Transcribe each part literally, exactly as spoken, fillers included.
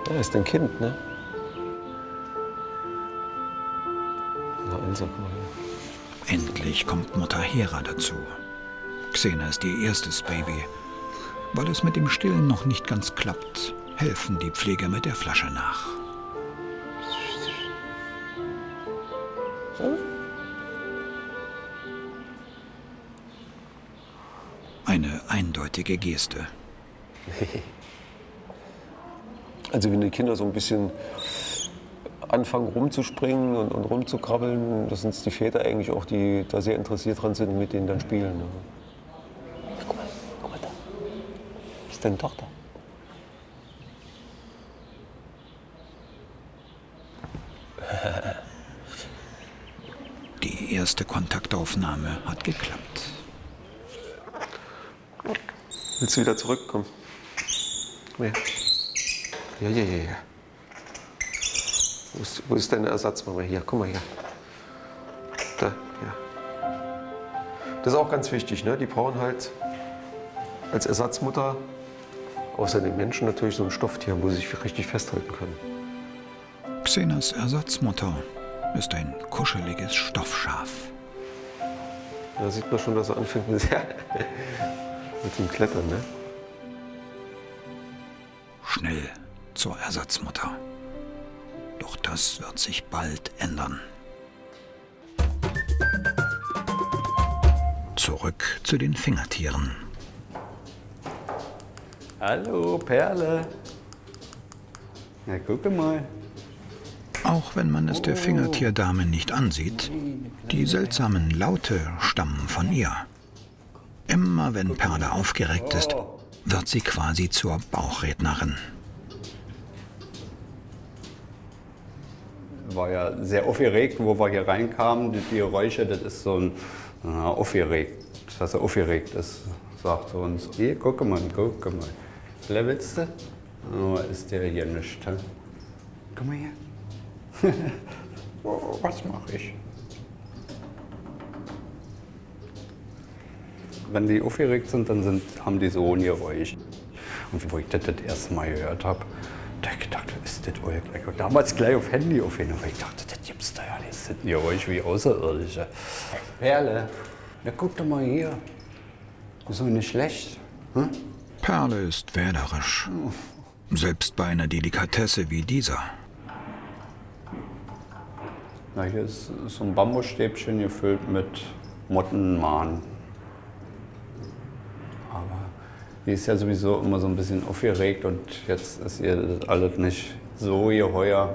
Ja, ist ein Kind, ne? Na, Elsa, guck mal her. Endlich kommt Mutter Hera dazu. Xena ist ihr erstes Baby. Weil es mit dem Stillen noch nicht ganz klappt, helfen die Pfleger mit der Flasche nach. Eine eindeutige Geste. Also wenn die Kinder so ein bisschen anfangen rumzuspringen und, und rumzukrabbeln, das sind die Väter eigentlich auch, die da sehr interessiert dran sind und mit denen dann spielen. Ne? Guck mal, guck mal da. Das ist deine Tochter. Die erste Kontaktaufnahme hat geklappt. Willst du wieder zurückkommen? Komm her. Ja, ja, ja, ja. Wo ist, wo ist deine Ersatzmama? Hier, guck mal hier. Da, ja. Das ist auch ganz wichtig, ne? Die brauchen halt als Ersatzmutter außer den Menschen natürlich so ein Stofftier, wo sie sich richtig festhalten können. Xenas Ersatzmutter ist ein kuscheliges Stoffschaf. Da sieht man schon, dass er anfängt mit, mit dem Klettern, ne? Schnell zur Ersatzmutter. Doch das wird sich bald ändern. Zurück zu den Fingertieren. Hallo, Perle. Na, guck mal. Auch wenn man es der Fingertierdame nicht ansieht, die seltsamen Laute stammen von ihr. Immer wenn Perle aufgeregt ist, wird sie quasi zur Bauchrednerin. War ja sehr aufgeregt, wo wir hier reinkamen. Die, die Geräusche, das ist so ein na, aufgeregt, dass er aufgeregt ist, sagt er uns. Hier, guck mal, guck mal. Levelst du? Oh, ist der hier nicht. He? Guck mal hier. Oh, was mache ich? Wenn die aufgeregt sind, dann sind, haben die so ein Geräusch. Und wo ich das das erste Mal gehört habe, da habe ich gedacht, was ist das wohl? Ich habe damals gleich auf Handy aufgenommen, weil ich dachte, das gibt's da ja nicht. Das ist ein Geräusch wie Außerirdische. Perle, na guck doch mal hier. Ist doch nicht schlecht. Hm? Perle ist wählerisch. Selbst bei einer Delikatesse wie dieser. Na, hier ist so ein Bambusstäbchen gefüllt mit Mottenmahn. Aber die ist ja sowieso immer so ein bisschen aufgeregt und jetzt ist ihr das alles nicht so geheuer.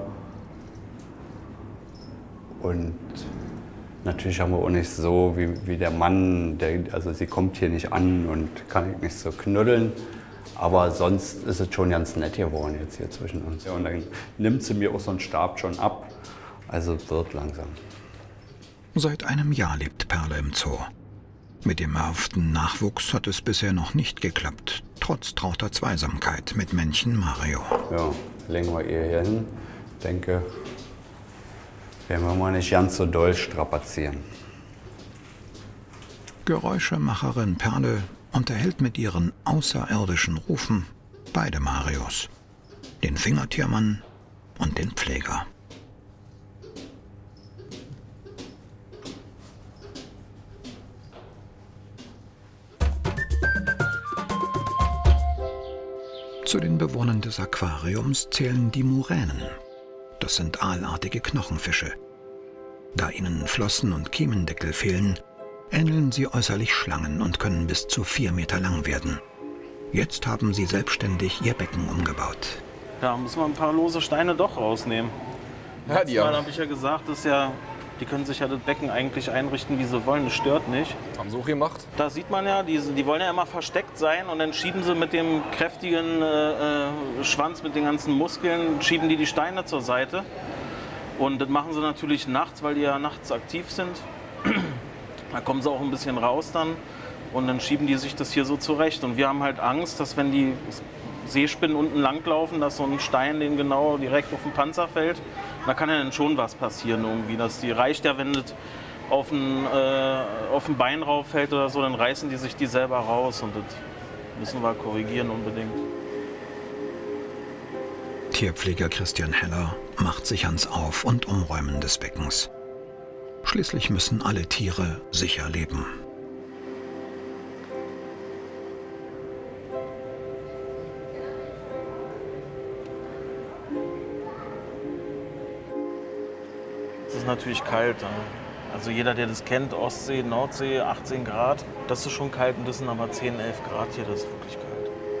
Und natürlich haben wir auch nicht so wie, wie der Mann, der, also sie kommt hier nicht an und kann nicht so knuddeln. Aber sonst ist es schon ganz nett geworden jetzt hier zwischen uns. Ja, und dann nimmt sie mir auch so einen Stab schon ab. Also wird langsam. Seit einem Jahr lebt Perle im Zoo. Mit dem erhofften Nachwuchs hat es bisher noch nicht geklappt, trotz trauter Zweisamkeit mit Männchen Mario. Ja, legen wir ihr hier hin. Ich denke, werden wir mal nicht ganz so doll strapazieren. Geräuschemacherin Perle unterhält mit ihren außerirdischen Rufen beide Marios. Den Fingertiermann und den Pfleger. Zu den Bewohnern des Aquariums zählen die Muränen. Das sind aalartige Knochenfische. Da ihnen Flossen und Kiemendeckel fehlen, ähneln sie äußerlich Schlangen und können bis zu vier Meter lang werden. Jetzt haben sie selbstständig ihr Becken umgebaut. Ja, müssen wir ein paar lose Steine doch rausnehmen. Ja, die Mal habe ich ja gesagt, dass ja, die können sich ja das Becken eigentlich einrichten, wie sie wollen. Das stört nicht. Haben sie auch gemacht. Da sieht man ja, die, die wollen ja immer versteckt sein und dann schieben sie mit dem kräftigen äh, Schwanz, mit den ganzen Muskeln, schieben die die Steine zur Seite. Und das machen sie natürlich nachts, weil die ja nachts aktiv sind. Da kommen sie auch ein bisschen raus dann und dann schieben die sich das hier so zurecht. Und wir haben halt Angst, dass wenn die Seespinnen unten langlaufen, dass so ein Stein denen genau direkt auf den Panzer fällt. Da kann ja dann schon was passieren irgendwie. Dass die reicht ja, wenn das auf ein, äh, auf ein Bein rauf fällt oder so, dann reißen die sich die selber raus und das müssen wir korrigieren unbedingt. Tierpfleger Christian Heller macht sich ans Auf- und Umräumen des Beckens. Schließlich müssen alle Tiere sicher leben. Es ist natürlich kalt. Also jeder, der das kennt, Ostsee, Nordsee, achtzehn Grad, das ist schon kalt und das sind aber zehn, elf Grad hier, das ist wirklich kalt.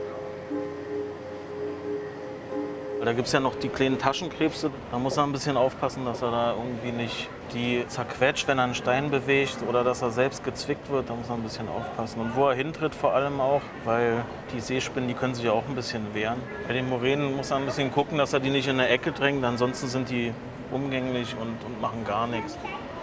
Da gibt es ja noch die kleinen Taschenkrebse, da muss er ein bisschen aufpassen, dass er da irgendwie nicht die zerquetscht, wenn er einen Stein bewegt oder dass er selbst gezwickt wird, da muss er ein bisschen aufpassen. Und wo er hintritt vor allem auch, weil die Seespinnen, die können sich ja auch ein bisschen wehren. Bei den Muränen muss er ein bisschen gucken, dass er die nicht in eine Ecke drängt, ansonsten sind die umgänglich und, und machen gar nichts.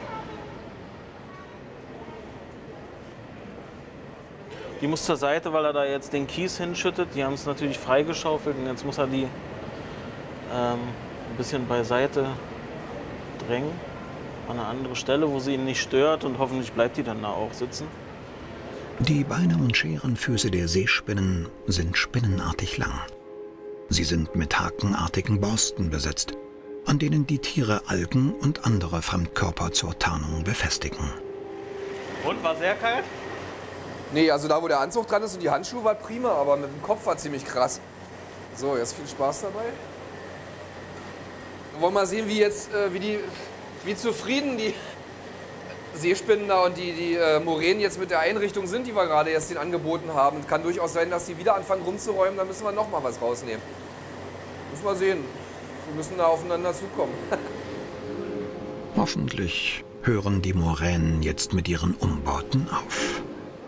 Die muss zur Seite, weil er da jetzt den Kies hinschüttet. Die haben es natürlich freigeschaufelt und jetzt muss er die ähm, ein bisschen beiseite drängen. An eine andere Stelle, wo sie ihn nicht stört und hoffentlich bleibt die dann da auch sitzen. Die Beine und Scherenfüße der Seespinnen sind spinnenartig lang. Sie sind mit hakenartigen Borsten besetzt, an denen die Tiere Algen und andere Fremdkörper zur Tarnung befestigen. Und, war sehr kalt? Nee, also da, wo der Anzug dran ist und die Handschuhe, war prima, aber mit dem Kopf war ziemlich krass. So, jetzt viel Spaß dabei. Wir wollen mal sehen, wie jetzt, äh, wie die, wie zufrieden die Seespinnen da und die, die äh, Muränen jetzt mit der Einrichtung sind, die wir gerade jetzt denen angeboten haben. Kann durchaus sein, dass die wieder anfangen rumzuräumen, dann müssen wir noch mal was rausnehmen. Müssen wir sehen. Wir müssen da aufeinander zukommen. Hoffentlich hören die Muränen jetzt mit ihren Umbauten auf.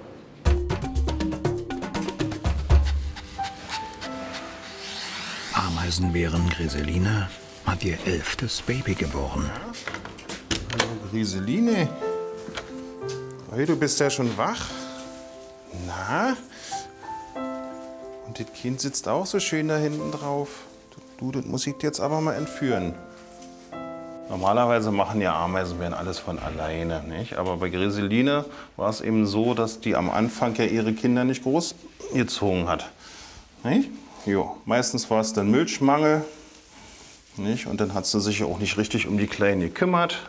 Ameisenbären Griseline hat ihr elftes Baby geboren. Hallo Griseline. Hey, du bist ja schon wach. Na? Und das Kind sitzt auch so schön da hinten drauf. Du, das muss ich dir jetzt aber mal entführen. Normalerweise machen ja Ameisenbären alles von alleine, nicht? Aber bei Griseline war es eben so, dass die am Anfang ja ihre Kinder nicht großgezogen hat. Nicht? Jo, meistens war es dann Milchmangel, nicht? Und dann hat sie sich ja auch nicht richtig um die Kleinen gekümmert.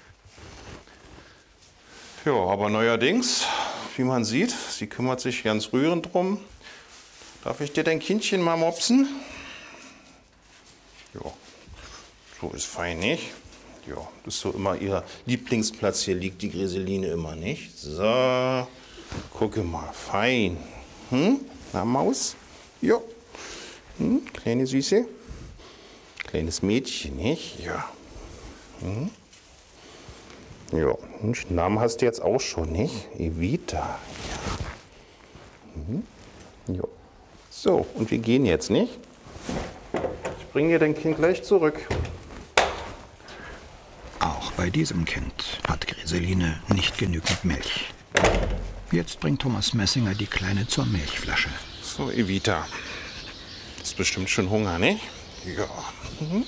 Ja, aber neuerdings, wie man sieht, sie kümmert sich ganz rührend drum. Darf ich dir dein Kindchen mal mopsen? Ja, so ist fein, nicht? Ja, das ist so immer ihr Lieblingsplatz. Hier liegt die Griseline immer, nicht? So, gucke mal, fein. Hm? Na, Maus? Ja. Hm, kleine Süße. Kleines Mädchen, nicht? Ja. Hm. Ja, einen Namen hast du jetzt auch schon, nicht? Evita. Ja. Hm. Ja. So, und wir gehen jetzt, nicht? Ich bringe dir dein Kind gleich zurück. Auch bei diesem Kind hat Griseline nicht genügend Milch. Jetzt bringt Thomas Messinger die Kleine zur Milchflasche. So, Evita. Hast bestimmt schon Hunger, ne? Ja. Mhm.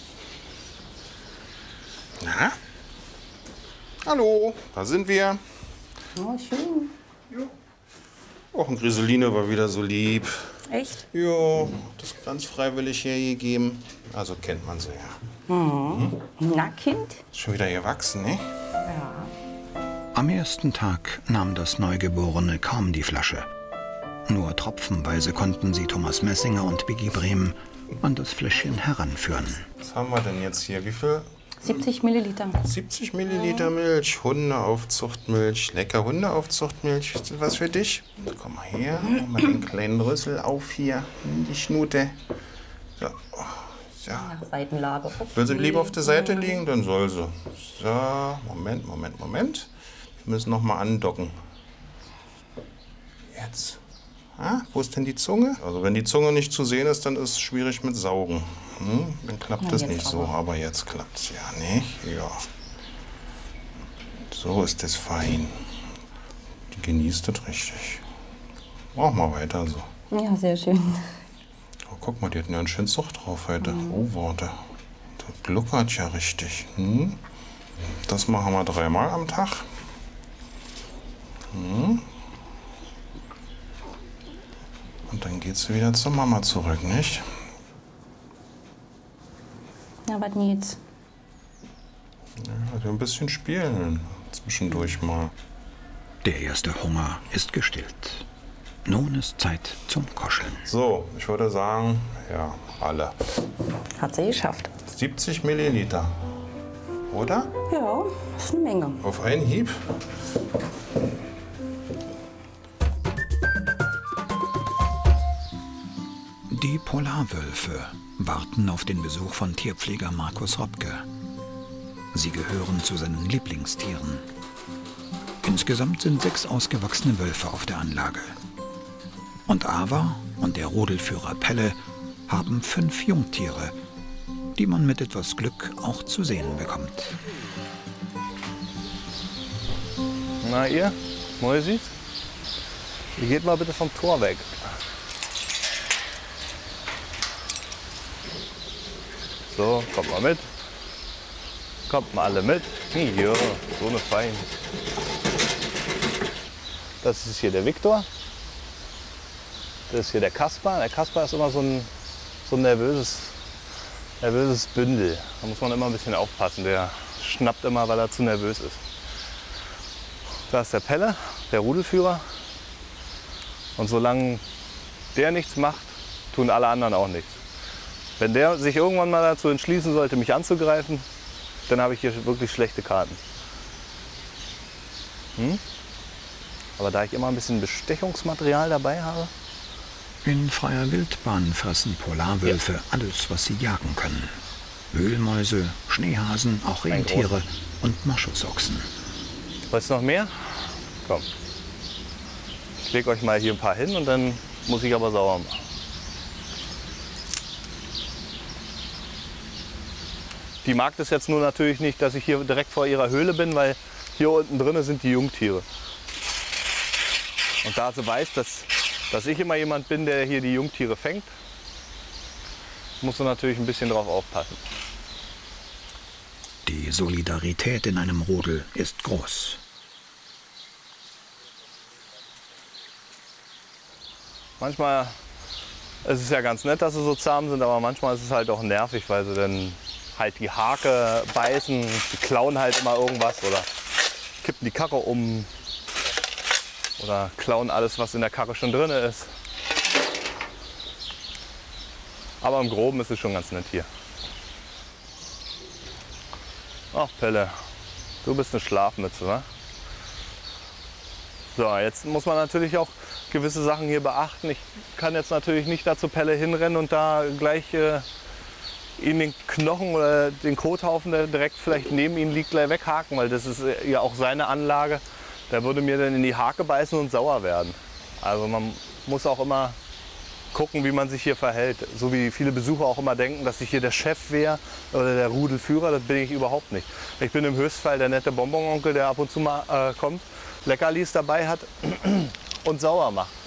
Na? Hallo, da sind wir. Oh, schön. Ja. Auch ein Griseline war wieder so lieb. Echt? Ja, das ganz freiwillig hergegeben. Also kennt man sie ja. Mhm. Na, Kind? Ist schon wieder gewachsen, ne? Ja. Am ersten Tag nahm das Neugeborene kaum die Flasche. Nur tropfenweise konnten sie Thomas Messinger und Biggie Brehm an das Fläschchen heranführen. Was haben wir denn jetzt hier? Wie viel? siebzig Milliliter. siebzig Milliliter Milch. Hundeaufzuchtmilch. Lecker Hundeaufzuchtmilch. Ist das was für dich? Komm mal her. Mach mal den kleinen Rüssel auf hier. In die Schnute. So. So. Ja, Seitenlage. Okay. Will sie lieber auf der Seite liegen, dann soll sie. So, Moment, Moment, Moment. Wir müssen noch mal andocken. Jetzt. Ah, wo ist denn die Zunge? Also wenn die Zunge nicht zu sehen ist, dann ist es schwierig mit Saugen. Hm? Dann klappt Ja, das jetzt nicht so, aber. aber jetzt klappt es ja, nicht? Ja. So ist das fein. Die genießt das richtig. Mach mal weiter so. Ja, sehr schön. Oh, guck mal, die hatten ja einen schönen Zucht drauf heute. Oh, warte. Das gluckert ja richtig. Hm? Das machen wir dreimal am Tag. Hm? Und dann geht sie wieder zur Mama zurück, nicht? Ja, was denn jetzt? Ja, ein bisschen spielen zwischendurch mal. Der erste Hunger ist gestillt. Nun ist Zeit zum Kuscheln. So, ich würde sagen, ja, alle. Hat sie geschafft. siebzig Milliliter. Oder? Ja, ist eine Menge. Auf einen Hieb. Die Polarwölfe warten auf den Besuch von Tierpfleger Markus Robke. Sie gehören zu seinen Lieblingstieren. Insgesamt sind sechs ausgewachsene Wölfe auf der Anlage. Und Ava und der Rudelführer Pelle haben fünf Jungtiere, die man mit etwas Glück auch zu sehen bekommt. Na ihr, Mäusis, ihr geht mal bitte vom Tor weg. So, kommt mal mit. Kommt mal alle mit. Ja, so eine Fein. Das ist hier der Viktor. Das ist hier der Kaspar. Der Kaspar ist immer so ein, so ein nervöses, nervöses Bündel. Da muss man immer ein bisschen aufpassen. Der schnappt immer, weil er zu nervös ist. Da ist der Pelle, der Rudelführer. Und solange der nichts macht, tun alle anderen auch nichts. Wenn der sich irgendwann mal dazu entschließen sollte, mich anzugreifen, dann habe ich hier wirklich schlechte Karten. Hm? Aber da ich immer ein bisschen Bestechungsmaterial dabei habe. In freier Wildbahn fressen Polarwölfe ja alles, was sie jagen können. Wühlmäuse, Schneehasen, auch Rentiere und Moschusochsen. Wollt's noch mehr? Komm. Ich lege euch mal hier ein paar hin und dann muss ich aber sauber machen. Die mag das jetzt nur natürlich nicht, dass ich hier direkt vor ihrer Höhle bin, weil hier unten drin sind die Jungtiere. Und da sie weiß, dass, dass ich immer jemand bin, der hier die Jungtiere fängt, muss sie natürlich ein bisschen drauf aufpassen. Die Solidarität in einem Rudel ist groß. Manchmal ist es ja ganz nett, dass sie so zahm sind, aber manchmal ist es halt auch nervig, weil sie dann halt die Hake beißen, die klauen halt immer irgendwas oder kippen die Karre um oder klauen alles, was in der Karre schon drin ist. Aber im Groben ist es schon ganz nett hier. Ach Pelle, du bist eine Schlafmütze, wa? So, jetzt muss man natürlich auch gewisse Sachen hier beachten. Ich kann jetzt natürlich nicht da zur Pelle hinrennen und da gleich äh, ihn den Knochen oder den Kothaufen, der direkt vielleicht neben ihm liegt, gleich weghaken, weil das ist ja auch seine Anlage. Der würde mir dann in die Hake beißen und sauer werden. Also man muss auch immer gucken, wie man sich hier verhält. So wie viele Besucher auch immer denken, dass ich hier der Chef wäre oder der Rudelführer, das bin ich überhaupt nicht. Ich bin im Höchstfall der nette Bonbononkel, der ab und zu mal äh, kommt, Leckerlis dabei hat und sauer macht.